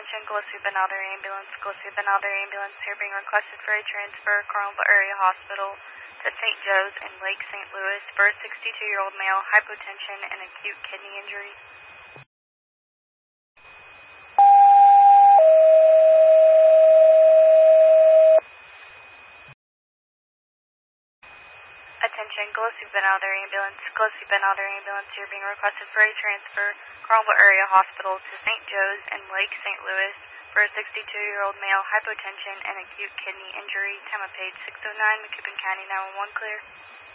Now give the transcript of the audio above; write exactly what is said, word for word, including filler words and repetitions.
Attention, Gillespie Benalder Ambulance. Gillespie Benalder Ambulance here being requested for a transfer Carmel Area Hospital to Saint Joe's in Lake Saint Louis for a sixty-two-year-old male, hypotension and acute kidney injury. Attention, Gillespie Benalder Ambulance. Gillespie Benalder Ambulance here being requested for a transfer Carmel Area Hospital to Saint Joe's in Lake Saint Louis for a sixty-two-year-old male, hypotension and acute kidney injury. Time of page six oh nine, McCubbin County nine one one clear.